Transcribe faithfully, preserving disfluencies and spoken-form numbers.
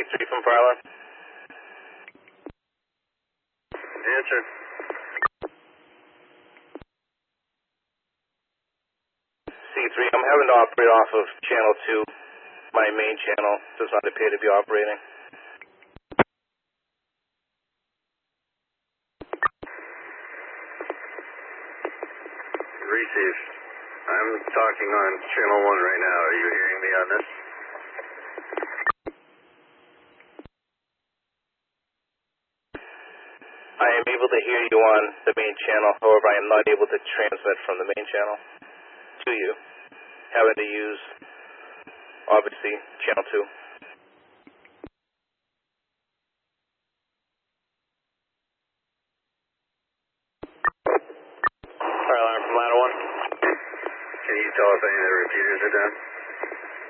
three from Farland. Answer. C three, I'm having to operate off of channel two. My main channel does not appear to be operating. Receive. I'm talking on channel one right now. Are you hearing me on this? I am able to hear you on the main channel, however I am not able to transmit from the main channel to you. Having to use, obviously, channel two.